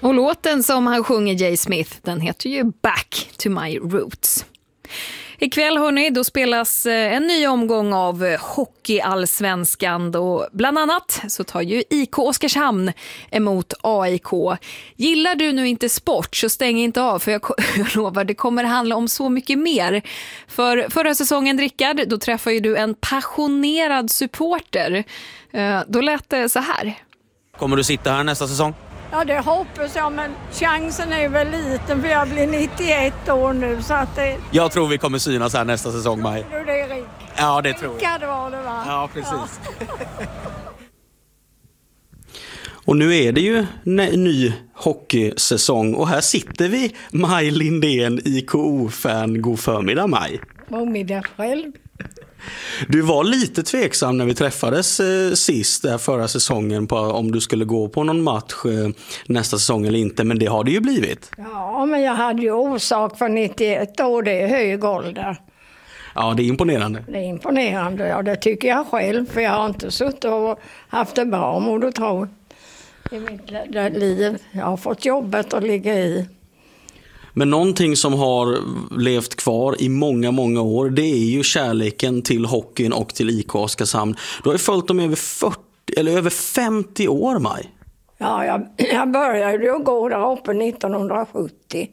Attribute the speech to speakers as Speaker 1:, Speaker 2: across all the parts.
Speaker 1: Och låten som han sjunger, Jay Smith, den heter ju Back to My Roots. Ikväll hörni, då spelas en ny omgång av hockeyallsvenskan och bland annat så tar ju IK Oskarshamn emot AIK. Gillar du nu inte sport så stäng inte av, för jag lovar det kommer handla om så mycket mer. För förra säsongen, Rickard, då träffade ju du en passionerad supporter. Då lät det så här.
Speaker 2: Kommer du sitta här nästa säsong?
Speaker 3: Ja, det hoppas jag, men chansen är väl liten för jag blir 91 år nu så att det...
Speaker 2: Jag tror vi kommer synas här nästa säsong, Maj.
Speaker 3: Tror du det, Rick?
Speaker 2: Ja, det tror jag.
Speaker 3: Rickard var det, va?
Speaker 2: Ja, precis.
Speaker 3: Ja.
Speaker 4: Och nu är det ju en ny hockeysäsong och här sitter vi, Maj Lindén, IKO-fan. God förmiddag, Maj.
Speaker 3: God middag själv.
Speaker 4: Du var lite tveksam när vi träffades sist där förra säsongen på om du skulle gå på någon match nästa säsong eller inte, men det har det ju blivit.
Speaker 3: Ja, men jag hade ju orsak för 91 år, det är hög ålder.
Speaker 4: Ja, det är imponerande.
Speaker 3: Det är imponerande, ja, det tycker jag själv, för jag har inte suttit och haft det bra, må du tro, i mitt liv. Jag har fått jobbet att ligga i.
Speaker 4: Men någonting som har levt kvar i många, många år, det är ju kärleken till hockeyn och till IK Oskarshamn. Du har ju följt dem över 50 år, Maj.
Speaker 3: Ja, jag började ju gå där uppe 1970.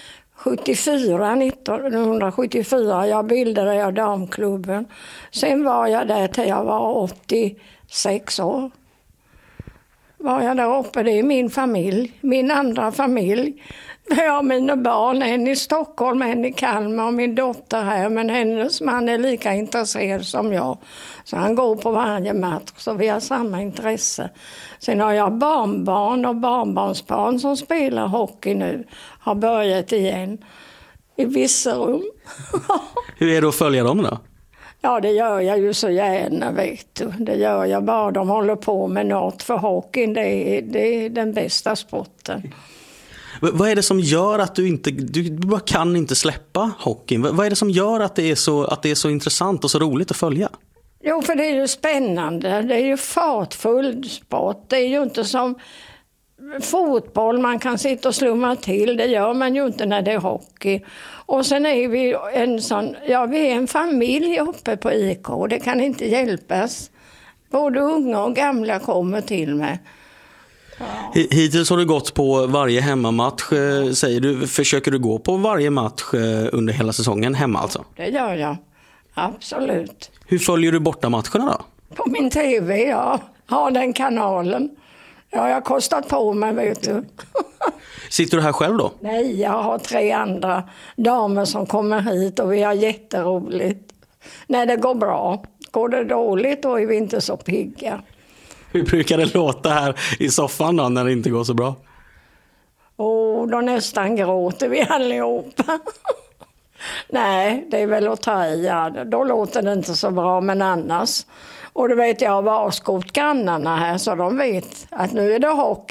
Speaker 3: 1974 jag bildade damklubben. Sen var jag där till jag var 86 år. Var jag där uppe, det är min familj, min andra familj. Jag har mina barn, en i Stockholm, en i Kalmar och min dotter här. Men hennes man är lika intresserad som jag. Så han går på varje match, så vi har samma intresse. Sen har jag barnbarn och barnbarnsbarn som spelar hockey nu. Har börjat igen i vissa rum.
Speaker 4: Hur är det att följa dem då?
Speaker 3: Ja, det gör jag ju så gärna, vet du. Det gör jag bara. De håller på med något, för hockeyn, det är den bästa sporten.
Speaker 4: Vad är det som gör att du bara kan inte släppa hockeyn? Vad är det som gör att det är så intressant och så roligt att följa?
Speaker 3: Jo, för det är ju spännande. Det är ju fartfull sport. Det är ju inte som fotboll man kan sitta och slumma till. Det gör man ju inte när det är hockey. Och sen är vi vi är en familj uppe på IK. Det kan inte hjälpas. Både unga och gamla kommer till mig. Ja.
Speaker 4: Hittills har du gått på varje hemmamatch, säger du. Försöker du gå på varje match under hela säsongen hemma alltså?
Speaker 3: Det gör jag, absolut.
Speaker 4: Hur följer du bortamatcherna då?
Speaker 3: På min tv, ja. Har den kanalen. Ja, jag har kostat på mig, vet du.
Speaker 4: Sitter du här själv då?
Speaker 3: Nej, jag har 3 andra damer som kommer hit och vi har jätteroligt. När det går bra. Går det dåligt då är vi inte så pigga.
Speaker 4: Hur brukar det låta här i soffan då när det inte går så bra?
Speaker 3: Då nästan gråter vi allihopa. Nej, det är väl att ta i. Ja. Då låter det inte så bra, men annars. Och du vet, jag har varskott grannarna här så de vet att nu är det hockey.